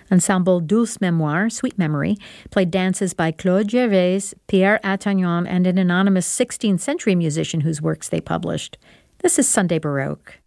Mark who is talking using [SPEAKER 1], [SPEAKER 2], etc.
[SPEAKER 1] Ensemble Douce Mémoire, Sweet Memory, played dances by Claude Gervais, Pierre Attagnon, and an anonymous 16th century musician whose works they published. This is Sunday Baroque.